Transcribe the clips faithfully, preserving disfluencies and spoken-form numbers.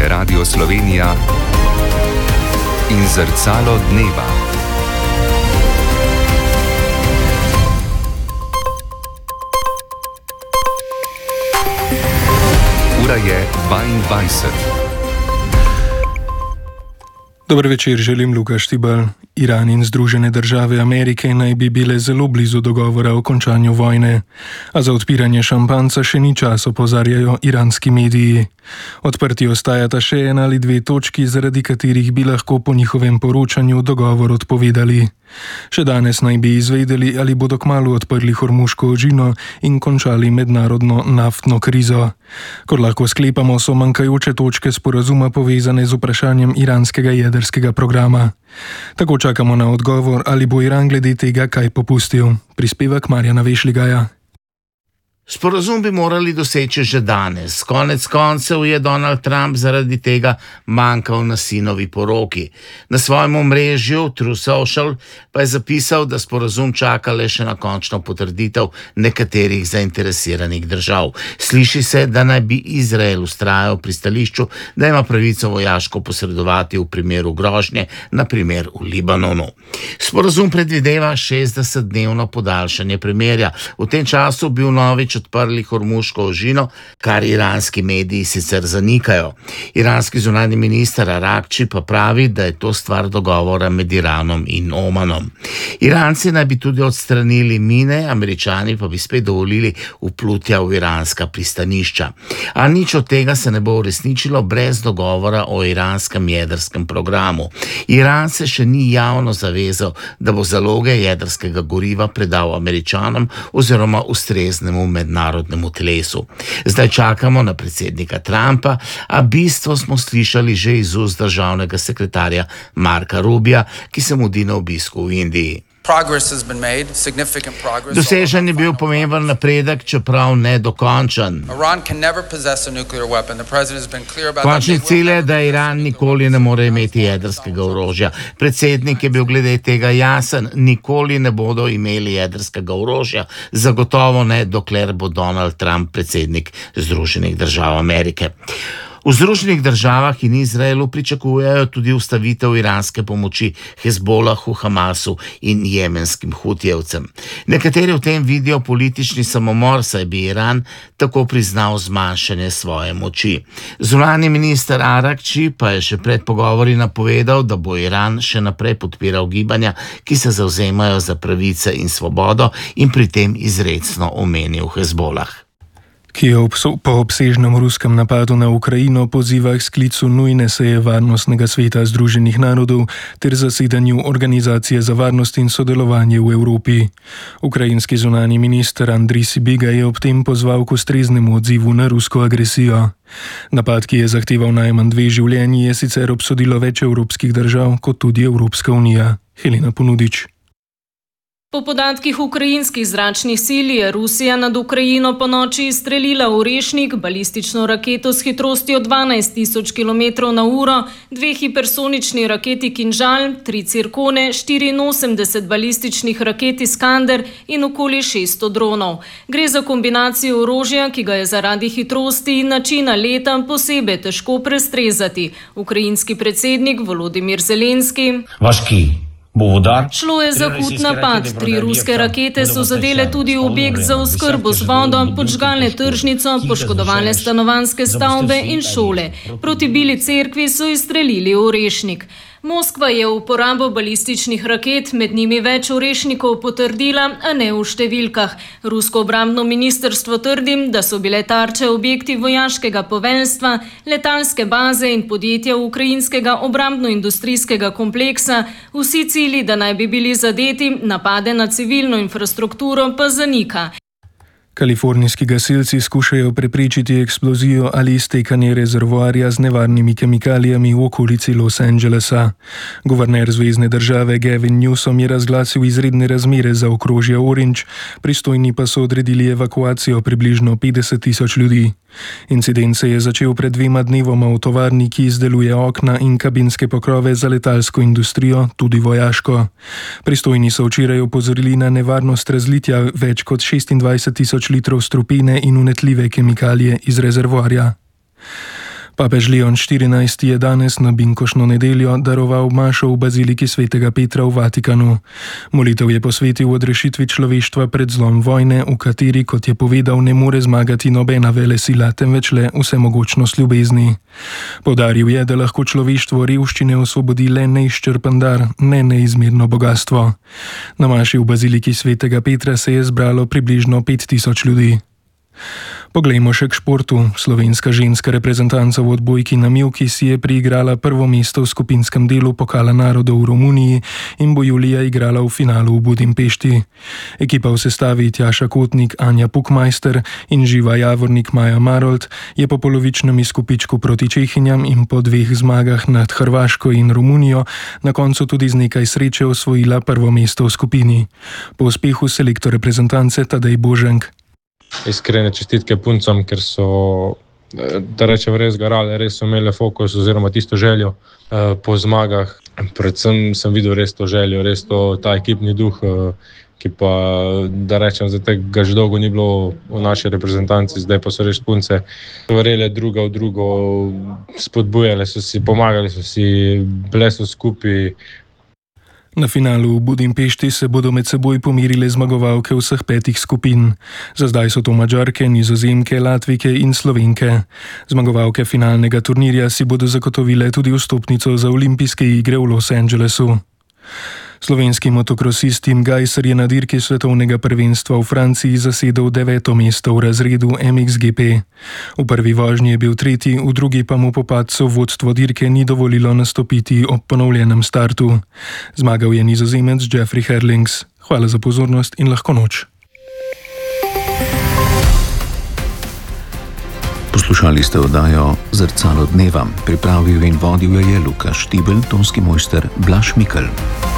je Radio Slovenija in Zrcalo dneva. Ura je dvaindvajset. Dober večer, želim Luka Štibal. Iran in Združene države Amerike naj bi bile zelo blizu dogovora o končanju vojne, a za odpiranje šampanca še ni čas, opozarjajo iranski mediji. Odprti ostajata še ena ali dve točki, zaradi katerih bi lahko po njihovem poročanju dogovor odpovedali. Še danes naj bi izvedeli, ali bodo kmalu odprli Hormuško ožino in končali mednarodno naftno krizo. Kot lahko sklepamo, so manjkajoče točke sporazuma povezane z vprašanjem iranskega jedrskega programa. Tako čakamo na odgovor, ali bo Iran glede tega kaj popustil. Prispevek Marjana Vešligaja. Sporazum bi morali doseči že danes. Konec koncev je Donald Trump zaradi tega manjkal na sinovi poroki. Na svojem omrežju Truth Social pa je zapisal, da sporazum čaka le še na končno potrditev nekaterih zainteresiranih držav. Sliši se, da naj bi Izrael vztrajal pri stališču, da ima pravico vojaško posredovati v primeru grožnje, na primer v Libanonu. Sporazum predvideva šestdesetdnevno podaljšanje premirja. V tem času bi vnovič odprli Hormuško ožino, kar iranski mediji sicer zanikajo. Iranski zunanji minister Arakči pa pravi, da je to stvar dogovora med Iranom in Omanom. Iranci naj bi tudi odstranili mine, Američani pa bi spet dovolili vplutja v iranska pristanišča. A nič od tega se ne bo uresničilo brez dogovora o iranskem jedrskem programu. Iran se še ni javno zavezal, da bo zaloge jedrskega goriva predal Američanom oziroma ustreznemu mednarodnemu telesu. Zdaj čakamo na predsednika Trumpa, a bistvo smo slišali že iz ust državnega sekretarja Marka Rubija, ki se mudi na obisku v Indiji. Dosežen je bil pomemben napredek, čeprav ne dokončen. Končni cilj je, da Iran nikoli ne more imeti jedrskega orožja. Predsednik je bil glede tega jasen, nikoli ne bodo imeli jedrskega orožja, zagotovo ne, dokler bo Donald Trump predsednik Združenih držav Amerike. V Združenih državah in Izraelu pričakujejo tudi ustavitev iranske pomoči Hezbolahu, Hamasu in jemenskim hutijevcem. Nekateri v tem vidijo politični samomor, saj bi Iran tako priznal zmanjšanje svoje moči. Zunanji minister Arakči pa je še pred pogovori napovedal, da bo Iran še naprej podpiral gibanja, ki se zavzemajo za pravice in svobodo, in pri tem izrecno omenil Hezbolah. Ki je po obsežnem ruskem napadu na Ukrajino poziva k sklicu nujne seje Varnostnega sveta Združenih narodov ter zasedanju Organizacije za varnost in sodelovanje v Evropi. Ukrajinski zunanji minister Andrij Sibiga je ob tem pozval k ustreznemu odzivu na rusko agresijo. Napad, ki je zahteval najmanj dve življenji, je sicer obsodilo več evropskih držav, kot tudi Evropska unija. Helena Ponudič. Po podatkih ukrajinskih zračnih sil je Rusija nad Ukrajino ponoči izstrelila Orešnik, balistično raketo s hitrostjo dvanajst tisoč kilometrov na uro, dve hipersonični raketi Kinžal, tri cirkone, štiriinosemdeset balističnih raket Iskander in okoli šeststo dronov. Gre za kombinacijo orožja, ki ga je zaradi hitrosti in načina leta posebej težko prestrezati. Ukrajinski predsednik Volodimir Zelenski. Vaški. Šlo je za hud napad. Tri ruske rakete so zadele tudi objekt za oskrbo z vodo, podžgale tržnico, poškodovale stanovanjske stavbe in šole. Proti Bili cerkvi so izstrelili Orešnik. Moskva je uporabo balističnih raket, med njimi več Orešnikov, potrdila, a ne v številkah. Rusko obrambno ministrstvo trdi, da so bile tarče objekti vojaškega poveljstva, letalske baze in podjetja ukrajinskega obrambno-industrijskega kompleksa. Vsi cilji, da naj bi bili zadeti, napade na civilno infrastrukturo pa zanika. Kalifornijski gasilci skušajo preprečiti eksplozijo ali iztekanje rezervoarja z nevarnimi kemikalijami v okolici Los Angelesa. Guverner zvezne države Gavin Newsom je razglasil izredne razmere za okrožje Orange, pristojni pa so odredili evakuacijo približno petdeset tisoč ljudi. Incident se je začel pred dvema dnevoma v tovarni, ki izdeluje okna in kabinske pokrove za letalsko industrijo, tudi vojaško. Pristojni so včeraj opozorili na nevarnost razlitja več kot šestindvajset tisoč litrov strupene in vnetljive kemikalije iz rezervoarja. Papež Leon štirinajsti je danes na binkošno nedeljo daroval mašo v baziliki svetega Petra v Vatikanu. Molitev je posvetil odrešitvi človeštva pred zlom vojne, v kateri, kot je povedal, ne more zmagati nobena velesila, temveč le vsemogočnost ljubezni. Poudaril je, da lahko človeštvo revščine osvobodi le neizčrpen dar, ne neizmerno bogatstvo. Na maši v baziliki svetega Petra se je zbralo približno pet tisoč ljudi. Poglejmo še k športu. Slovenska ženska reprezentanca v odbojki na mivki si je priigrala prvo mesto v skupinskem delu Pokala narodov v Romuniji in bo julija igrala v finalu v Budimpešti. Ekipa v sestavi Tjaša Kotnik, Anja Pukmajster in Živa Javornik Maja Marolt je po polovičnem izkupičku proti Čehinjam in po dveh zmagah nad Hrvaško in Romunijo na koncu tudi z nekaj sreče osvojila prvo mesto v skupini. Po uspehu selektor reprezentance Tadej Boženk. Iskrene čestitke puncam, ker so, da rečem, res garale, res so imele fokus oziroma tisto željo eh, po zmagah. Predvsem sem videl res to željo, res to, ta ekipni duh, eh, ki pa, da rečem, zdaj ga že dolgo ni bilo v naši reprezentanci, zdaj pa so res punce verjele druga v drugo, spodbujale so si, pomagali so si, bile so skupaj. Na finalu v Budimpešti se bodo med seboj pomirile zmagovalke vseh petih skupin. Za zdaj so to Madžarke, Nizozemke, Latvijke in Slovenke. Zmagovalke finalnega turnirja si bodo zagotovile tudi vstopnico za olimpijske igre v Los Angelesu. Slovenski motokrosist Tim Gajser je na dirki svetovnega prvenstva v Franciji zasedel deveto mesto v razredu M X G P. V prvi vožnji je bil tretji, v drugi pa mu po padcu vodstvo dirke ni dovolilo nastopiti ob ponovljenem startu. Zmagal je Nizozemec Jeffrey Herlings. Hvala za pozornost in lahko noč. Poslušali ste oddajo Zrcalo dneva. Pripravil in vodil je Lukaš Štibelj, tonski mojster Blaž Mikl.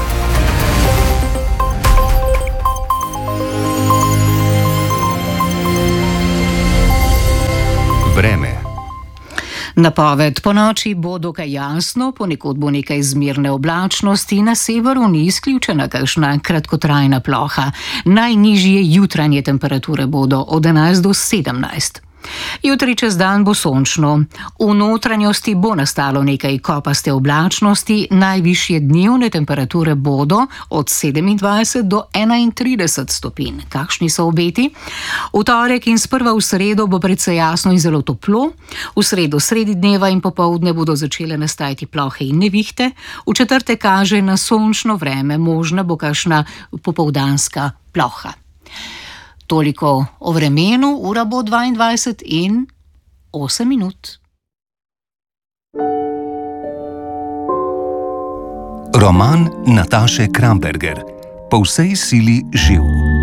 Vreme. Napoved: ponoči bo dokaj jasno, ponekod bo nekaj zmerne oblačnosti, na severu ni izključena kakšna kratkotrajna ploha. Najnižje jutranje temperature bodo od enajst do sedemnajst. Jutri čez dan bo sončno. V notranjosti bo nastalo nekaj kopaste oblačnosti, najvišje dnevne temperature bodo od sedemindvajset do enaintrideset stopinj. Kakšni so obeti? V torek in sprva v sredo bo precej jasno in zelo toplo. V sredo sredi dneva in popoldne bodo začele nastajati plohe in nevihte. V četrtek kaže na sončno vreme, možna bo kakšna popoldanska ploha. Toliko o vremenu, ura bo dvaindvajset in osem minut. Roman Nataše Kramberger. Po vsej sili živ.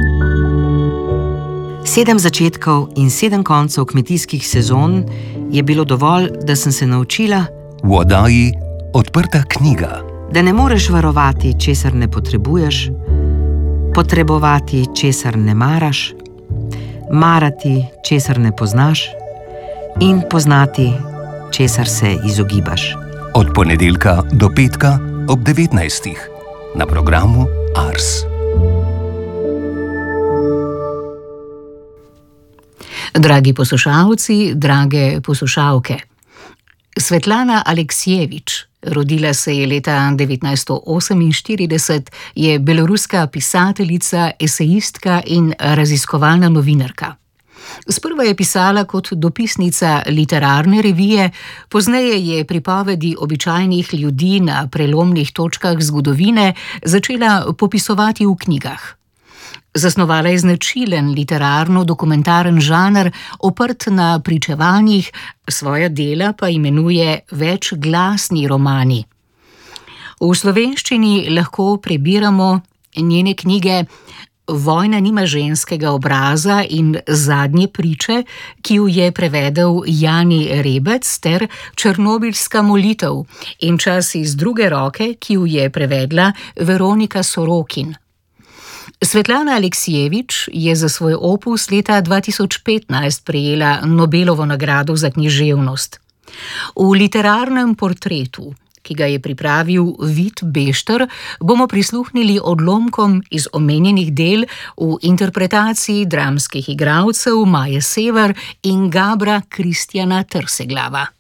Sedem začetkov in sedem koncev kmetijskih sezon je bilo dovolj, da sem se naučila, V oddaji Odprta knjiga. da ne moreš varovati, česar ne potrebuješ, potrebovati, česar ne maraš, marati, česar ne poznaš in poznati, česar se izogibaš. Od ponedeljka do petka ob devetnajstih na programu Ars. Dragi poslušalci, drage poslušalke. Svetlana Aleksijevič, rodila se je leta devetnajststo oseminštirideset, je beloruska pisateljica, esejistka in raziskovalna novinarka. Sprva je pisala kot dopisnica literarne revije, pozneje je pripovedi običajnih ljudi na prelomnih točkah zgodovine začela popisovati v knjigah. Zasnovala je značilen literarno-dokumentaren žanr, oprt na pričevanjih, svoja dela pa imenuje večglasni romani. V slovenščini lahko prebiramo njene knjige Vojna nima ženskega obraza in Zadnje priče, ki ju je prevedel Jani Rebec, ter Černobilska molitev in Čas iz druge roke, ki ju je prevedla Veronika Sorokin. Svetlana Aleksijevič je za svoj opus leta dva tisoč petnajst prejela Nobelovo nagrado za književnost. V literarnem portretu, ki ga je pripravil Vid Bešter, bomo prisluhnili odlomkom iz omenjenih del v interpretaciji dramskih igralcev Maje Sever in Gabra Kristjana Trseglava.